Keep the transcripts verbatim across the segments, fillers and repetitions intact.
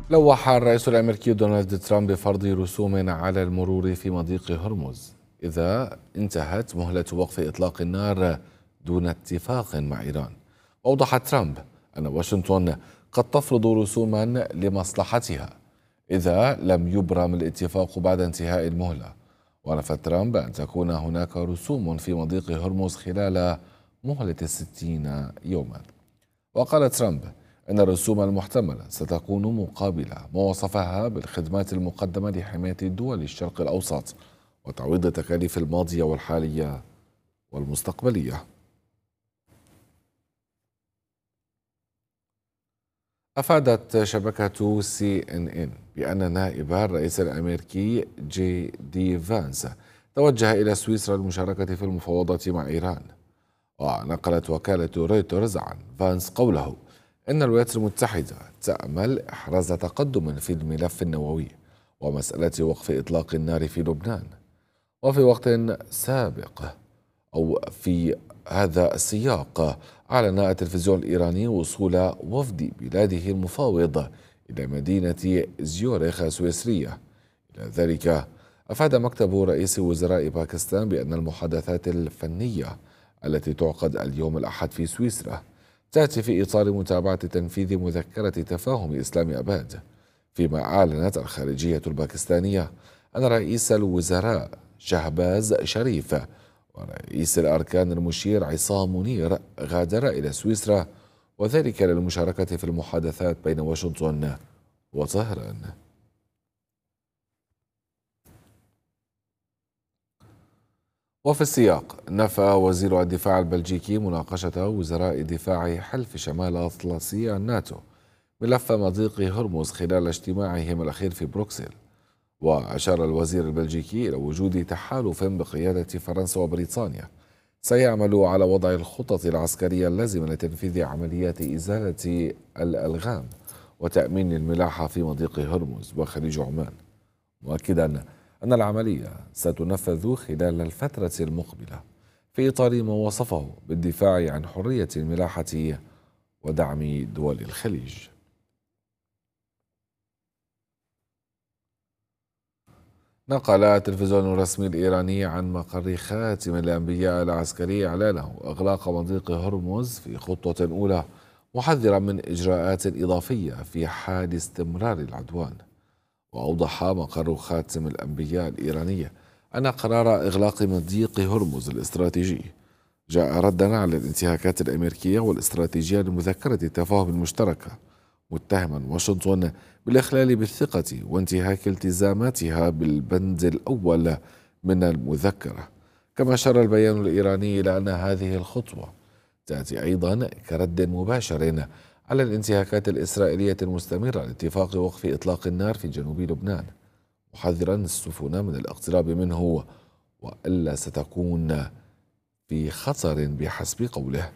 لوح الرئيس الأمريكي دونالد ترامب بفرض رسوم على المرور في مضيق هرمز إذا انتهت مهلة وقف إطلاق النار دون اتفاق مع إيران. أوضح ترامب أن واشنطن قد تفرض رسوما لمصلحتها إذا لم يبرم الاتفاق بعد انتهاء المهلة. ونفى ترامب أن تكون هناك رسوم في مضيق هرمز خلال مهلة الستين يوما. وقال ترامب أن الرسوم المحتملة ستكون مقابل ما وصفها بالخدمات المقدمة لحماية دول الشرق الأوسط وتعويض التكاليف الماضية والحالية والمستقبلية. أفادت شبكة سي إن إن بأن نائب الرئيس الأمريكي جي دي فانس توجه إلى سويسرا للمشاركة في المفاوضات مع إيران. ونقلت وكالة رويترز عن فانس قوله إن الولايات المتحدة تأمل إحراز تقدم في الملف النووي ومسألة وقف إطلاق النار في لبنان. وفي وقت سابق أو في هذا السياق أعلن التلفزيون الإيراني وصول وفد بلاده المفاوض إلى مدينة زيورخ السويسرية. إلى ذلك أفاد مكتب رئيس وزراء باكستان بأن المحادثات الفنية التي تعقد اليوم الأحد في سويسرا تأتي في إطار متابعة تنفيذ مذكرة تفاهم إسلام أباد. فيما أعلنت الخارجية الباكستانية أن رئيس الوزراء شهباز شريف ورئيس الأركان المشير عصام منير غادر إلى سويسرا، وذلك للمشاركة في المحادثات بين واشنطن وطهران. وفي السياق نفى وزير الدفاع البلجيكي مناقشة وزراء دفاع حلف شمال أطلسي الناتو ملف مضيق هرمز خلال اجتماعهم الأخير في بروكسل. وأشار الوزير البلجيكي إلى وجود تحالف بقيادة فرنسا وبريطانيا سيعمل على وضع الخطط العسكرية اللازمة لتنفيذ عمليات إزالة الألغام وتأمين الملاحة في مضيق هرمز وخليج عمان، مؤكدا أن العملية ستنفذ خلال الفترة المقبلة في إطار ما وصفه بالدفاع عن حرية الملاحة ودعم دول الخليج. نقل التلفزيون الرسمي الإيراني عن مقر خاتم الأنبياء العسكري إعلانه إغلاق مضيق هرمز في خطوة أولى، محذرا من إجراءات إضافية في حال استمرار العدوان. وأوضح مقر خاتم الأنبياء الإيرانية أن قرار إغلاق مضيق هرمز الاستراتيجي جاء ردا على الانتهاكات الأمريكية والاستراتيجية لمذكرة التفاهم المشتركة، متهما واشنطن بالإخلال بالثقة وانتهاك التزاماتها بالبند الأول من المذكرة. كما أشار البيان الإيراني إلى أن هذه الخطوة تأتي أيضا كرد مباشر على الانتهاكات الإسرائيلية المستمرة لاتفاق وقف إطلاق النار في جنوب لبنان، محذرا السفن من الاقتراب منه وألا ستكون في خطر بحسب قوله.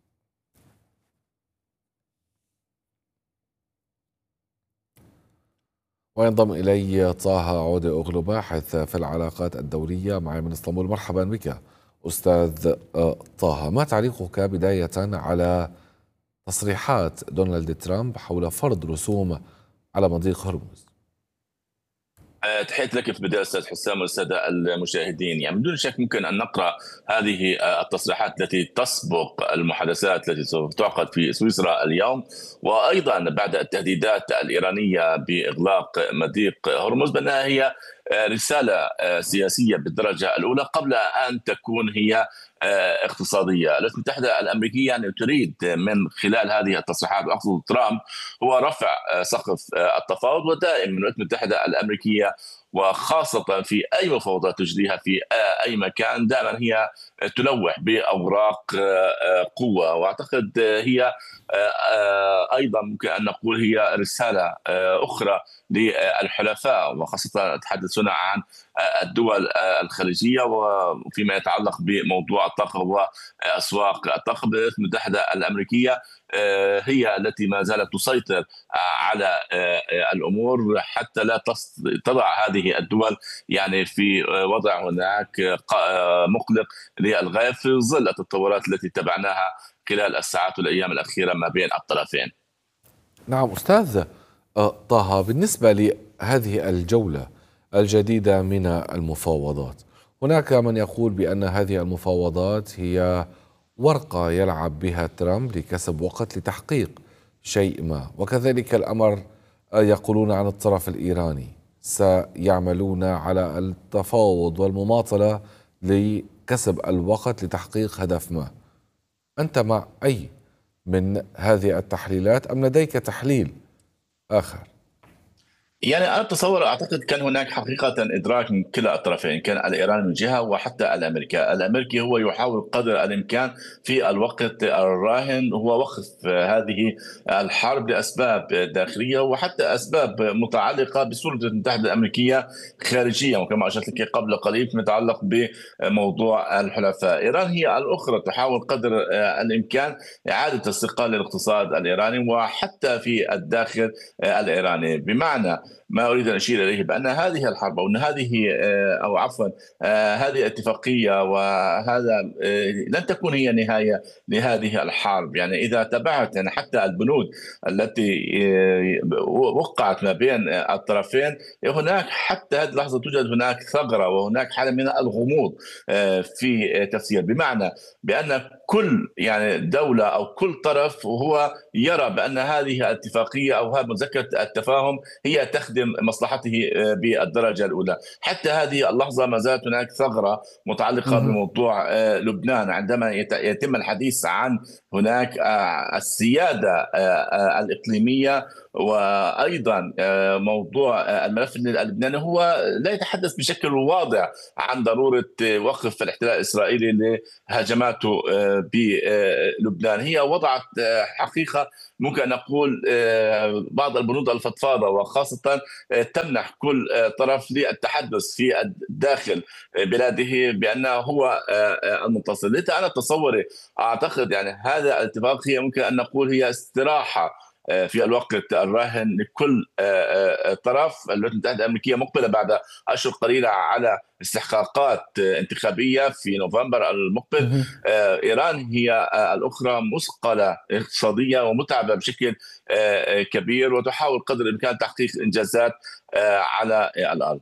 وينضم إلي طه عودة أغلو، باحث في العلاقات الدولية معي من اسطنبول. مرحبا بك أستاذ طه. ما تعليقك بداية على تصريحات دونالد ترامب حول فرض رسوم على مضيق هرمز؟ تحياتي لك في البداية أستاذ حسام والسادة المشاهدين. يعني من دون شك ممكن أن نقرأ هذه التصريحات التي تسبق المحادثات التي سوف تعقد في سويسرا اليوم، وأيضا بعد التهديدات الإيرانية بإغلاق مضيق هرمز بأنها هي رسالة سياسية بالدرجة الأولى قبل أن تكون هي اقتصادية. الولايات المتحدة الأمريكية يعني تريد من خلال هذه التصريحات، وأقصد ترامب، هو رفع سقف التفاوض. ودائما الولايات المتحدة الأمريكية وخاصة في أي مفاوضات تجريها في أي مكان دائما هي تلوح بأوراق قوة، وأعتقد هي أيضا ممكن أن نقول هي رسالة أخرى للحلفاء، وخاصة تحدثنا عن الدول الخليجية وفيما يتعلق بموضوع الطاقة وأسواق الطاقة. الولايات المتحدة الأمريكية هي التي ما زالت تسيطر على الأمور حتى لا تضع هذه الدول يعني في وضع هناك مقلق للغاية في ظل التطورات التي تبعناها خلال الساعات والأيام الأخيرة ما بين الطرفين. نعم أستاذ، آه، طه، بالنسبة لهذه الجولة الجديدة من المفاوضات، هناك من يقول بأن هذه المفاوضات هي ورقة يلعب بها ترامب لكسب وقت لتحقيق شيء ما، وكذلك الأمر آه، يقولون عن الطرف الإيراني سيعملون على التفاوض والمماطلة لكسب الوقت لتحقيق هدف ما. أنت مع أي من هذه التحليلات أم لديك تحليل آخر؟ يعني أنا أتصور أعتقد كان هناك حقيقة إدراك من كلا الطرفين، كان الإيراني من جهة وحتى الأمريكا. الأمريكي هو يحاول قدر الإمكان في الوقت الراهن هو وقف هذه الحرب لأسباب داخلية وحتى أسباب متعلقة بالسلطة المتحدة الأمريكية خارجيا، وكما أشرت لك قبل قليل فيما يتعلق بموضوع الحلفاء. إيران هي الأخرى تحاول قدر الإمكان إعادة استقلال الاقتصاد الإيراني وحتى في الداخل الإيراني. بمعنى ما أريد أن أشير إليه بأن هذه الحرب أو أن هذه أو عفوا هذه الاتفاقية وهذا لن تكون هي نهاية لهذه الحرب. يعني إذا تبعت يعني حتى البنود التي وقعت ما بين الطرفين، هناك حتى هذه اللحظة توجد هناك ثغرة وهناك حالة من الغموض في تفسير، بمعنى بأن كل يعني دولة أو كل طرف هو يرى بأن هذه الاتفاقية أو هذه مذكرة التفاهم هي تخدم مصلحته بالدرجة الأولى. حتى هذه اللحظة ما زالت هناك ثغرة متعلقة بموضوع لبنان، عندما يتم الحديث عن هناك السيادة الإقليمية وايضا موضوع الملف اللبناني، هو لا يتحدث بشكل واضح عن ضروره وقف الاحتلال الاسرائيلي لهجماته بلبنان. هي وضعت حقيقه ممكن نقول بعض البنود الفضفاضه، وخاصه تمنح كل طرف للتحدث في داخل بلاده بانه هو المنتصر. لذا انا تصوري اعتقد يعني هذا الاتفاق هي ممكن ان نقول هي استراحه في الوقت الراهن لكل طرف. الولايات المتحدة الأمريكية مقبلة بعد أشهر قليلة على استحقاقات انتخابية في نوفمبر المقبل. إيران هي الأخرى مثقلة اقتصاديا ومتعبة بشكل كبير وتحاول قدر الإمكان تحقيق إنجازات على الأرض.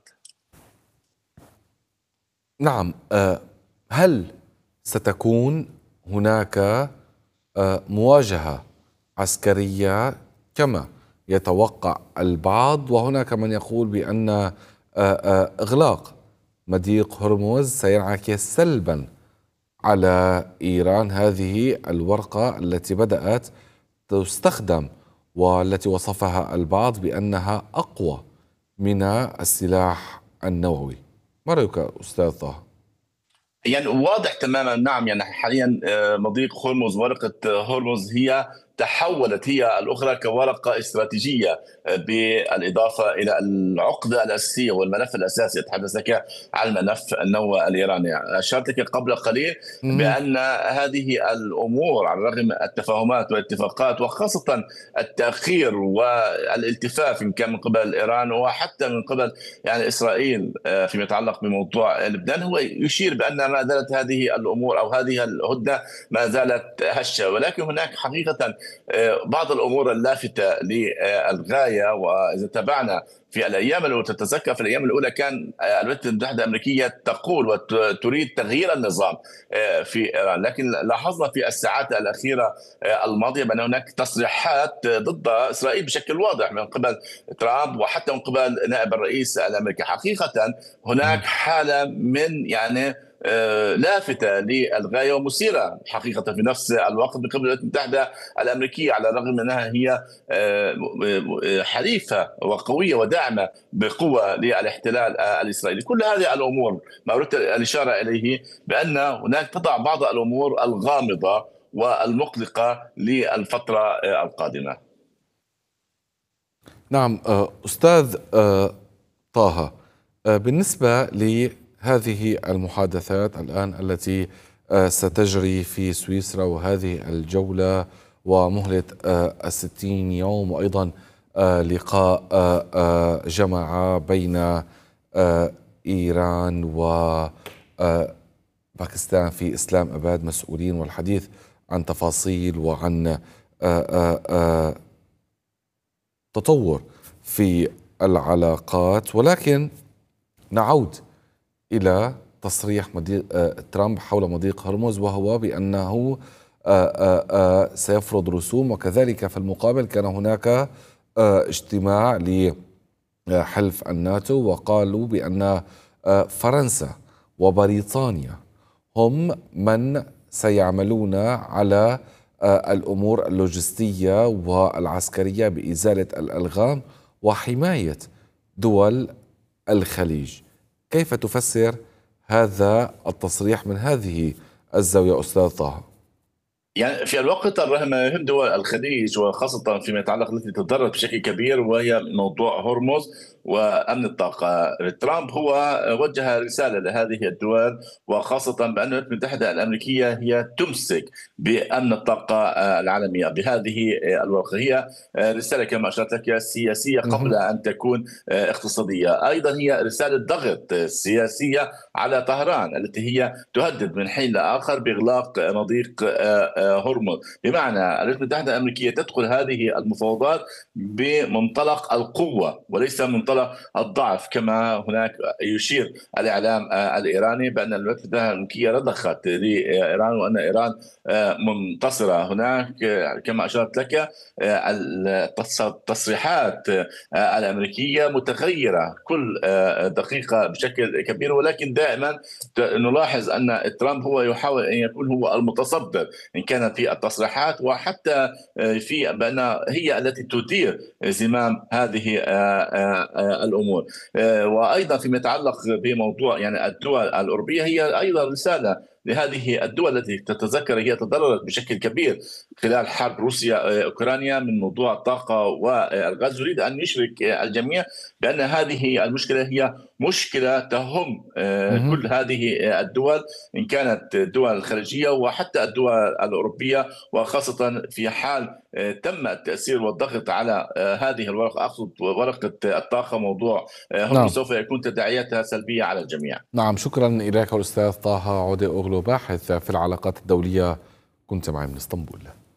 نعم، هل ستكون هناك مواجهة عسكرية كما يتوقع البعض، وهناك من يقول بأن إغلاق مضيق هرمز سينعكس سلبا على إيران؟ هذه الورقة التي بدأت تستخدم والتي وصفها البعض بأنها أقوى من السلاح النووي. ما رأيك أستاذ طه؟ يعني واضح تماما. نعم، يعني حاليا مضيق هرمز ورقة هرمز هي تحولت هي الأخرى كورقة استراتيجية بالإضافة إلى العقدة الأساسية والملف الأساسي. أتحدث لك عن الملف النووي الإيراني. أشرت لك قبل قليل بأن هذه الأمور على الرغم من التفاهمات والاتفاقات وخاصة التأخير والالتفاف إن كان من قبل إيران وحتى من قبل يعني إسرائيل فيما يتعلق بموضوع لبنان، هو يشير بأن ما زالت هذه الأمور أو هذه الهدنة ما زالت هشة. ولكن هناك حقيقة بعض الامور اللافتة للغايه. واذا تابعنا في الايام الاولى، تتذكر في الايام الاولى كان الولايات المتحده الامريكيه تقول وتريد تغيير النظام في ايران، لكن لاحظنا في الساعات الاخيره الماضيه بان هناك تصريحات ضد اسرائيل بشكل واضح من قبل ترامب وحتى من قبل نائب الرئيس الامريكي. حقيقه هناك حاله من يعني لافتة للغاية ومثيرة حقيقة في نفس الوقت من قبل الولايات المتحدة الأمريكية، على الرغم من أنها هي حليفة وقوية وداعمة بقوة للاحتلال الإسرائيلي. كل هذه الأمور ما أردت الإشارة إليه بأن هناك تضع بعض الأمور الغامضة والمقلقة للفترة القادمة. نعم أستاذ طه، بالنسبة لهذه المحادثات الآن التي ستجري في سويسرا وهذه الجولة ومهلة الستين يوم، وأيضا لقاء جمع بين إيران وباكستان في إسلام أباد مسؤولين، والحديث عن تفاصيل وعن تطور في العلاقات. ولكن نعود إلى تصريح مضيق ترامب حول مضيق هرمز، وهو بأنه سيفرض رسوم، وكذلك في المقابل كان هناك اجتماع لحلف الناتو وقالوا بأن فرنسا وبريطانيا هم من سيعملون على الأمور اللوجستية والعسكرية بإزالة الألغام وحماية دول الخليج. كيف تفسر هذا التصريح من هذه الزاوية أستاذ طه؟ يعني في الوقت الراهن يهم دول الخليج وخاصة فيما يتعلق التي تتضرر بشكل كبير وهي موضوع هرمز وأمن الطاقة. ترامب هو وجه رسالة لهذه الدول وخاصة بأن الولايات المتحدة الأمريكية هي تمسك بأمن الطاقة العالمية. بهذه الورقة هي رسالة كما أشرت لك سياسية قبل أن تكون اقتصادية، أيضا هي رسالة ضغط سياسية على طهران التي هي تهدد من حين لآخر بإغلاق مضيق هرمز. بمعنى الولايات المتحدة الأمريكية تدخل هذه المفاوضات بمنطلق القوة وليس منطلق الضعف، كما هناك يشير الإعلام الإيراني بأن الولايات المتحدة الأمريكية رضخت لإيران وأن إيران منتصرة هناك. كما أشرت لك التصريحات الأمريكية متغيرة كل دقيقة بشكل كبير، ولكن دائما نلاحظ أن ترامب هو يحاول أن يكون هو المتصدر إن كان في التصريحات وحتى في بأن هي التي تدير زمام هذه الأمور. وأيضا فيما يتعلق بموضوع يعني الدول الأوروبية هي أيضا رسالة لهذه الدول التي تتذكر هي تضررت بشكل كبير خلال حرب روسيا أوكرانيا من موضوع الطاقة والغاز. يريد أن يشرك الجميع بأن هذه المشكلة هي مشكلة تهم كل هذه الدول إن كانت الدول الخليجية وحتى الدول الأوروبية، وخاصة في حال تم التأثير والضغط على هذه الورقة، أقصد ورقة الطاقة موضوع هرمز، نعم. سوف يكون تداعياتها سلبية على الجميع. نعم، شكرا إليك الأستاذ طه عودة أوغلو، باحث في العلاقات الدولية، كنت معي من اسطنبول.